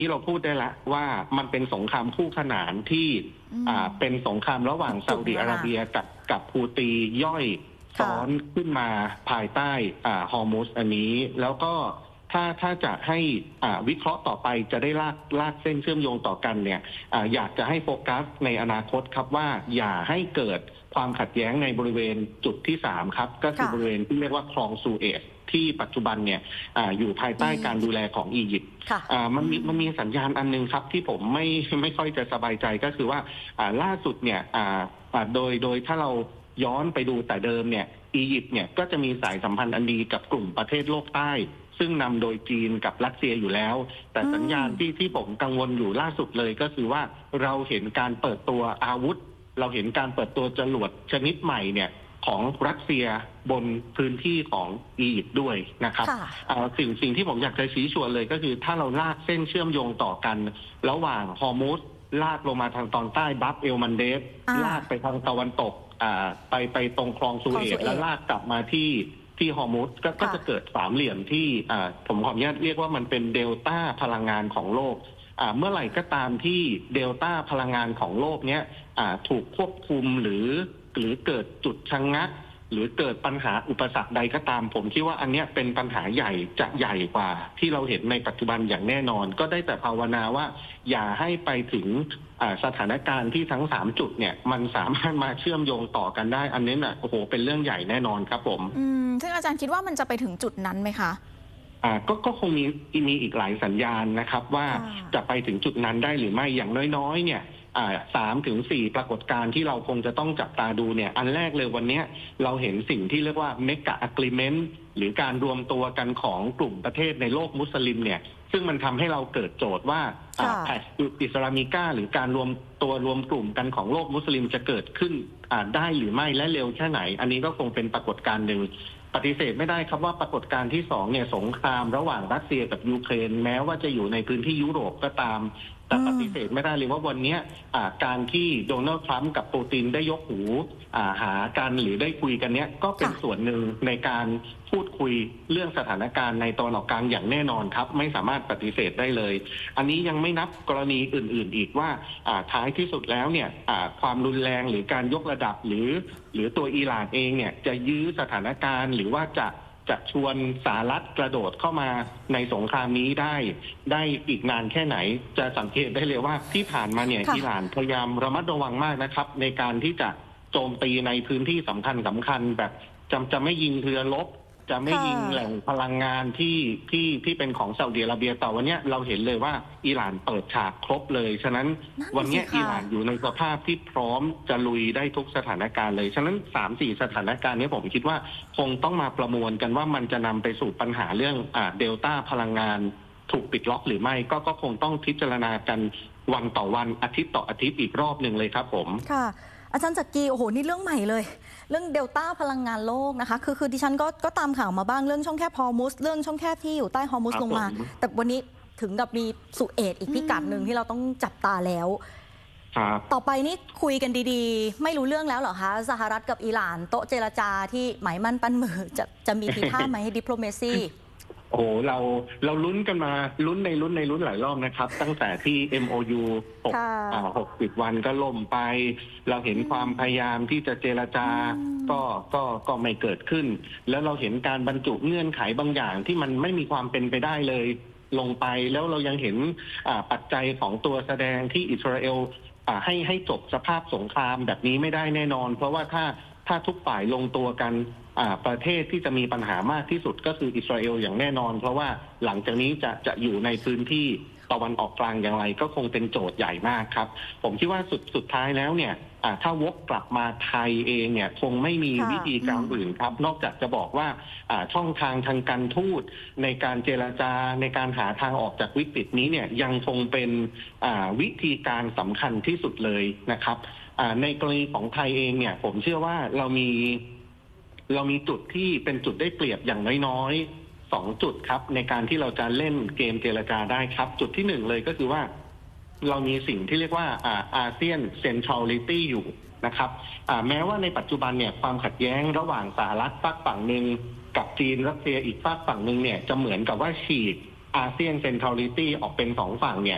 ที่เราพูดได้ละว่ามันเป็นสงครามคู่ขนานที่เป็นสงครามระหว่างซาอุดิอาระเบียกับฮูตีย่อยซ้อนขึ้นมาภายใต้ฮอร์มุซอันนี้แล้วก็ถ้าจะให้วิเคราะห์ต่อไปจะได้ลากเส้นเชื่อมโยงต่อกันเนี่ยอยากจะให้โฟกัสในอนาคตครับว่าอย่าให้เกิดความขัดแย้งในบริเวณจุดที่3ครับก็คือบริเวณที่เรียกว่าคลองซูเอซที่ปัจจุบันเนี่ยอยู่ภายใต้การดูแลของอียิปต์มันมีสัญญาณอันนึงครับที่ผมไม่ค่อยจะสบายใจก็คือว่าล่าสุดเนี่ยโดยถ้าเราย้อนไปดูแต่เดิมเนี่ยอียิปต์เนี่ยก็จะมีสายสัมพันธ์อันดีกับกลุ่มประเทศโลกใต้ซึ่งนำโดยจีนกับรัสเซียอยู่แล้วแต่สัญญาณที่ผมกังวลอยู่ล่าสุดเลยก็คือว่าเราเห็นการเปิดตัวอาวุธเราเห็นการเปิดตัวจรวดชนิดใหม่เนี่ยของรัสเซียบนพื้นที่ของอียิปต์ด้วยนะครับสิ่งที่ผมอยากจะชี้ชวนเลยก็คือถ้าเราลากเส้นเชื่อมโยงต่อกันระหว่างฮอร์มุซลากลงมาทางตอนใต้บัฟเอลมันเดฟลากไปทางตะวันตกไปตรงคลองซูเอซแล้วลากกลับมาที่ฮอร์มุซก็จะเกิดสามเหลี่ยมที่ผมขออนุญาตเรียกว่ามันเป็นเดลต้าพลังงานของโลกเมื่อไหร่ก็ตามที่เดลต้าพลังงานของโลกเนี้ยถูกควบคุมหรือเกิดจุดชะงักหรือเกิดปัญหาอุปสรรคใดก็ตามผมคิดว่าอันนี้เป็นปัญหาใหญ่จะใหญ่กว่าที่เราเห็นในปัจจุบันอย่างแน่นอนก็ได้แต่ภาวนาว่าอย่าให้ไปถึงสถานการณ์ที่ทั้ง3จุดเนี่ยมันสามารถมาเชื่อมโยงต่อกันได้อันนี้น่ะโอ้โหเป็นเรื่องใหญ่แน่นอนครับผมซึ่งอาจารย์คิดว่ามันจะไปถึงจุดนั้นไหมคะก็คงมีอีกหลายสัญญาณนะครับว่าจะไปถึงจุดนั้นได้หรือไม่อย่างน้อยๆเนี่ย3 ถึง 4ปรากฏการณ์ที่เราคงจะต้องจับตาดูเนี่ยอันแรกเลยวันนี้เราเห็นสิ่งที่เรียกว่าเมกะอะกรีเมนต์หรือการรวมตัวกันของกลุ่มประเทศในโลกมุสลิมเนี่ยซึ่งมันทำให้เราเกิดโจทย์ว่าแพชอิสลามิก้าหรือการรวมกลุ่มกันของโลกมุสลิมจะเกิดขึ้นได้หรือไม่และเร็วแค่ไหนอันนี้ก็คงเป็นปรากฏการณ์หนึ่งปฏิเสธไม่ได้ครับว่าปรากฏการณ์ที่2เนี่ยสงครามระหว่างรัสเซียกับยูเครนแม้ว่าจะอยู่ในพื้นที่ยุโรปก็ตามแต่ปฏิเสธไม่ได้เลยว่าวันนี้การที่โดนัลด์ทรัมป์กับปูตินได้ยกหูหากันหรือได้คุยกันเนี้ยก็เป็นส่วนหนึ่งในการพูดคุยเรื่องสถานการณ์ในตะวันออกกลางอย่างแน่นอนครับไม่สามารถปฏิเสธได้เลยอันนี้ยังไม่นับกรณีอื่นๆอีกว่าท้ายที่สุดแล้วเนี่ยความรุนแรงหรือการยกระดับหรือตัวอิหร่านเองเนี่ยจะยื้อสถานการณ์หรือว่าจะชวนสหรัฐกระโดดเข้ามาในสงครามนี้ได้อีกนานแค่ไหนจะสังเกตได้เลยว่าที่ผ่านมาเนี่ยอิหร่านพยายามระมัดระวังมากนะครับในการที่จะโจมตีในพื้นที่สำคัญแบบจะไม่ยิงเรือรบจะไม่ยิงแหล่งพลังงานที่เป็นของซาอุดิอาระเบียแต่วันนี้เราเห็นเลยว่าอิหร่านเปิดฉากครบเลยฉะนั้นวันนี้อิหร่านอยู่ในสภาพที่พร้อมจะลุยได้ทุกสถานการณ์เลยฉะนั้น 3-4 สถานการณ์นี้ผมคิดว่าคงต้องมาประมวลกันว่ามันจะนำไปสู่ปัญหาเรื่องเดลต้าพลังงานถูกปิดล็อกหรือไม่ก็คงต้องพิจารณากันวันต่อวันอาทิตย์ต่ออาทิตย์อีกรอบหนึ่งเลยครับผมค่ะอาจารย์จักรีโอ้โหนี่เรื่องใหม่เลยเรื่องเดลต้าพลังงานโลกนะคะคือดิฉันก็ตามข่าวมาบ้างเรื่องช่องแคบฮอร์มุสเรื่องช่องแคบที่อยู่ใต้ฮอร์มุสลงมาแต่วันนี้ถึงกับมีสุเอตอีกพิกัดหนึ่งที่เราต้องจับตาแล้วต่อไปนี่คุยกันดีๆไม่รู้เรื่องแล้วเหรอคะสหรัฐกับอิหร่านโต๊ะเจรจาที่หมายมั่นปั้นมือจะมีทีท่าไหมให้ดิปโลเมซีโอ้เราลุ้นกันมาลุ้นหลายรอบนะครับตั้งแต่ที่ MOU 60 วันก็ล่มไปเราเห็นความพยายามที่จะเจรจาก็ไม่เกิดขึ้นแล้วเราเห็นการบรรจุเงื่อนไขบางอย่างที่มันไม่มีความเป็นไปได้เลยลงไปแล้วเรายังเห็นปัจจัยของตัวแสดงที่อิสราเอลให้จบสภาพสงครามแบบนี้ไม่ได้แน่นอนเพราะว่าถ้าทุกฝ่ายลงตัวกันประเทศที่จะมีปัญหามากที่สุดก็คืออิสราเอลอย่างแน่นอนเพราะว่าหลังจากนี้จะอยู่ในพื้นที่ตะวันออกกลางอย่างไรก็คงเป็นโจทย์ใหญ่มากครับผมคิดว่าสุดท้ายแล้วเนี่ยถ้าวกกลับมาไทยเองเนี่ยคงไม่มีวิธีการอื่นครับนอกจากจะบอกว่าช่องทางทางการทูตในการเจรจาในการหาทางออกจากวิกฤตนี้เนี่ยยังคงเป็นวิธีการสำคัญที่สุดเลยนะครับในกรณีของไทยเองเนี่ยผมเชื่อว่าเรามีจุดที่เป็นจุดได้เปรียบอย่างน้อยๆ2จุดครับในการที่เราจะเล่นเกมเจรจาได้ครับจุดที่1เลยก็คือว่าเรามีสิ่งที่เรียกว่าอาเซียนเซ็นทรัลลิตี้อยู่นะครับแม้ว่าในปัจจุบันเนี่ยความขัดแย้งระหว่างสหรัฐฝากฝั่งหนึ่งกับจีนรัสเซียอีกฝากฝั่งหนึ่งเนี่ยจะเหมือนกับว่าฉีกอาเซียนเซ็นทรัลลิตี้ออกเป็น2ฝั่งเนี่ย